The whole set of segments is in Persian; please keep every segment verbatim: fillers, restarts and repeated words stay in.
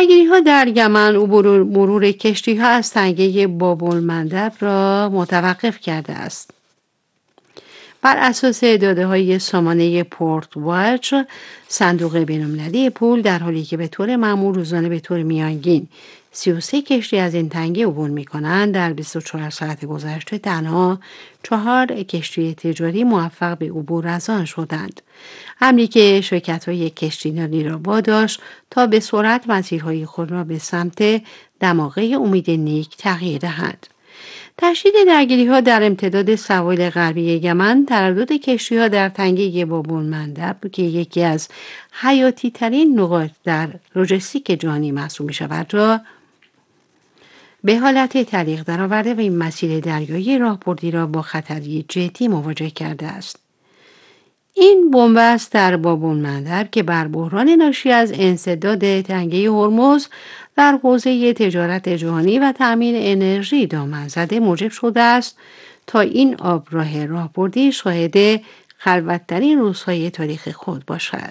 درگیری‌ها در یمن عبور مرور کشتی‌ها از تنگه باب‌المندب را متوقف کرده است. بر اساس داده‌های سامانه پورت واچ، صندوق بین‌المللی پول در حالی که به طور معمول روزانه به طور میانگین سی و سه کشتی از این تنگه عبور می‌کنند، در بیست و چهار ساعت گذشته تنها چهار کشتی تجاری موفق به عبور از آن شدند. امری که شرکت‌های کشتیرانی را واداشت تا به سرعت مسیرهای خود را به سمت دماغه امید نیک تغییر دهند. تشدید درگیری‌ها در امتداد سواحل غربی یمن، تردد کشتی‌ها در تنگه باب‌المندب که یکی از حیاتی ترین نقاط در لوجستیک جهانی محسوب می‌شود را به حالت تعلیق درآورده و این مسیر دریایی راهبردی را با خطری جدی مواجه کرده است. این بنبست در باب‌المندب که بر بحران ناشی از انسداد تنگه هرمز در حوزه تجارت جهانی و تأمین انرژی دامن زده موجب شده است تا این آبراه راهبردی شاهد خلوت‌ترین روزهای تاریخ خود باشد.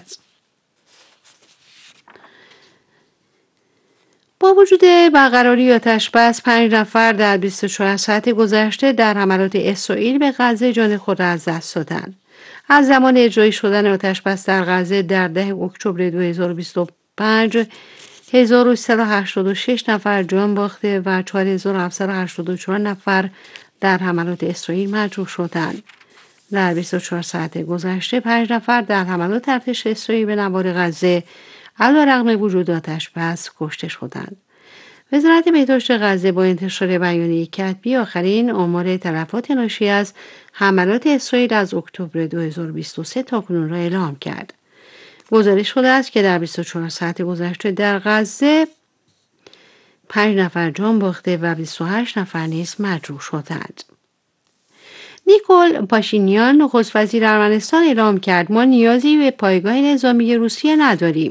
با وجود برقراری آتش‌بس، پنج نفر در بیست و چهار ساعت گذشته در حملات اسرائیل به غزه جان خود را از دست دادند. از زمان اجرایی شدن آتش‌بس در غزه در ده اکتبر دو هزار و بیست و پنج، هزار و سیصد و هشتاد و شش نفر جان باخته و چهار هزار و هفتصد و هشتاد و چهار نفر در حملات اسرائیل مجروح شدند. در بیست و چهار ساعت گذشته پنج نفر در حملات ارتش اسرائیل به نوار غزه علیرغم وجود آتش‌بس کشته شدند. وزارت بهداشت غزه با انتشار بیانیه کتبی آخرین آمار تلفات ناشی از حملات اسرائیل از اکتبر دو هزار و بیست و سه تا کنون را اعلام کرد. گزارش شده است که در بیست و چهار ساعت گذشته در غزه پنج نفر جان باخته و بیست و هشت نفر نیز مجروح شدند. نیکول پاشینیان، نخست وزیر ارمنستان، اعلام کرد ما نیازی به پایگاه نظامی روسیه نداریم.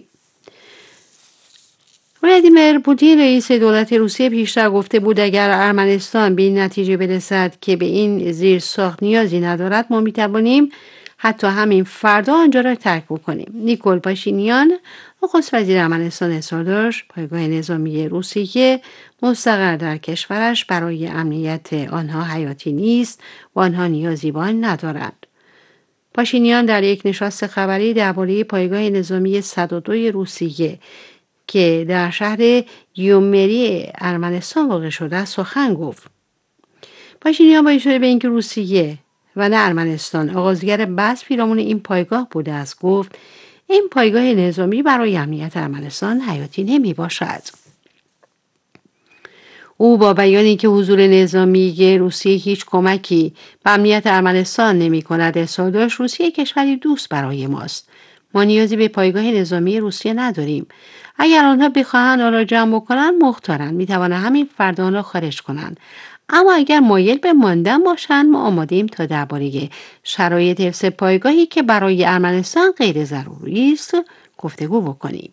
ولادیمیر پوتین رئیس دولت روسیه پیشتر گفته بود اگر ارمنستان به این نتیجه برسد که به این زیرساخت نیازی ندارد، ما میتوانیم حتی همین فردا آنجا را ترک بکنیم. نیکول پاشینیان، نخست وزیر ارمنستان، اصرار داشت پایگاه نظامی روسیه مستقر در کشورش برای امنیت آنها حیاتی نیست و آنها نیازی به آن ندارند. پاشینیان در یک نشست خبری درباره پایگاه نظامی صد و دو روسیه که در شهر یومری ارمنستان واقع شده سخن گفت. پاشینیان با اشاره به اینکه روسیه و نه ارمنستان آغازگر بحث پیرامون این پایگاه بوده است گفت این پایگاه نظامی برای امنیت ارمنستان حیاتی نمی باشد. او با بیانی که حضور نظامی روسیه هیچ کمکی به امنیت ارمنستان نمی کند اصرار داشت روسیه کشوری دوست برای ماست. ما نیازی به پایگاه نظامی روسیه نداریم. اگر آنها بخواهند آن را جمع کنند مختارند، می توانند همین فردا آن را خارج کنند. اما اگر مایل به ماندن باشند ما آماده ایم تا درباره شرایط حفظ پایگاهی که برای ارمنستان غیر ضروری است گفتگو بکنیم.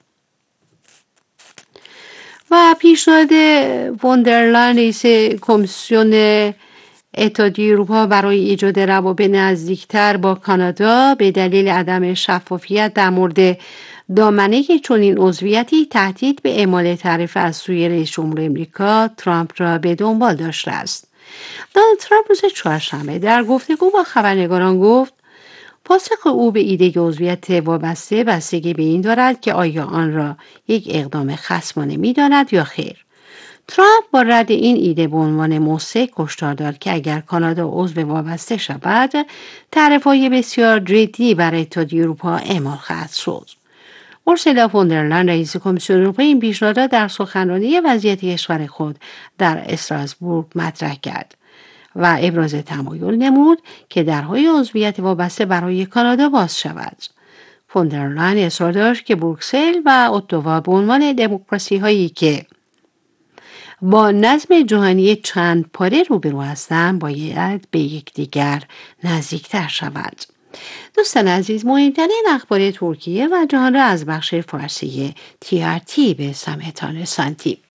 و پیشنهاد وندرلاین رئیس کمیسیون اتحادیه اروپا برای ایجاد روابط نزدیکتر با کانادا به دلیل عدم شفافیت در مورد دامنه چنین عضویتی تهدید به اعمال تعرفه از سوی رئیس جمهور امریکا ترامپ را به دنبال داشته است. دونالد ترامپ روز چهارشنبه در گفتگو با خبرنگاران گفت پاسخ او به ایده عضویت وابسته بستگی به این دارد که آیا آن را یک اقدام خصمانه می‌داند یا خیر. ترامپ با رد این ایده به عنوان موثق هشدار داد که اگر کانادا عضو وابسته شود تعرفه‌های بسیار جدی برای اتحادیه اروپا اعمال خواهد شد. اورسولا فوندرلاین رئیس کمیسیون اروپا این پیشنهاد را در سخنرانی وضعیت کشور خود در استراسبورگ مطرح کرد و ابراز تمایل نمود که درهای عضویت وابسته برای کانادا باز شود. فوندرلاین اصرار داشت که بروکسل و اتاوا به عنوان دموکراسی هایی که با نظم جهانی چند پاره روبرو هستند باید به یکدیگر نزدیکتر شوند. دوستان عزیز، مهمترین اخبار ترکیه و جهان را از بخش فارسی تی آر تی به سمعتان رساندیم.